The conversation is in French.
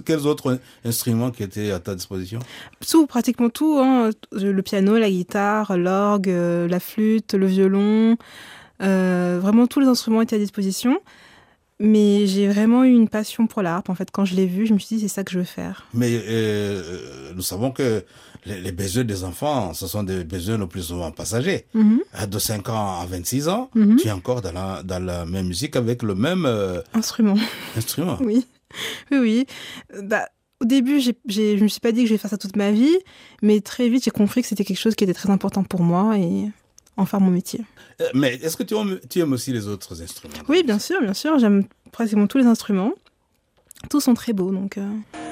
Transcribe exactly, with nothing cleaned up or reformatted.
quels autres instruments qui étaient à ta disposition? Tout, pratiquement tout, hein. Le piano, la guitare, l'orgue, euh, la flûte, le violon, euh, vraiment tous les instruments étaient à disposition. Mais j'ai vraiment eu une passion pour la harpe. En fait, quand je l'ai vue, je me suis dit, c'est ça que je veux faire. Mais euh, nous savons que les, les besoins des enfants, ce sont des besoins le plus souvent passagers. Mm-hmm. De cinq ans à vingt-six ans, Mm-hmm. tu es encore dans la, dans la même musique avec le même euh, instrument. instrument. Oui, oui, oui. Bah, au début, j'ai, j'ai, je me suis pas dit que je vais faire ça toute ma vie, mais très vite, j'ai compris que c'était quelque chose qui était très important pour moi et en faire mon métier. Mais est-ce que tu aimes, tu aimes aussi les autres instruments? Oui, bien sûr, bien sûr. J'aime pratiquement tous les instruments. Tous sont très beaux, donc... Euh...